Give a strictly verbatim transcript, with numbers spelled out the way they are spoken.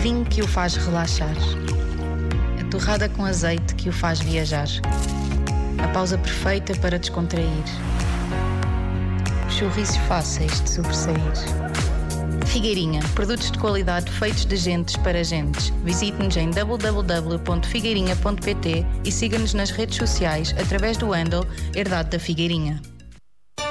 vinho que o faz relaxar, a torrada com azeite que o faz viajar, a pausa perfeita para descontrair, os sorrisos fáceis de sobressair. Figueirinha, produtos de qualidade feitos de gentes para gentes. Visite-nos em w w w ponto figueirinha ponto p t e siga-nos nas redes sociais através do handle Herdade da Figueirinha.